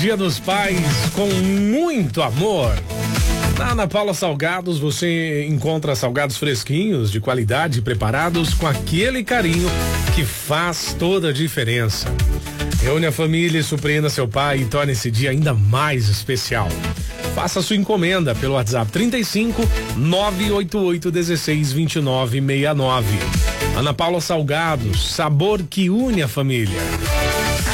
Dia dos Pais com muito amor. Na Ana Paula Salgados você encontra salgados fresquinhos, de qualidade, preparados com aquele carinho que faz toda a diferença. Reúne a família e surpreenda seu pai e torne esse dia ainda mais especial. Faça sua encomenda pelo WhatsApp 35 988 16 29 69. Ana Paula Salgados, sabor que une a família.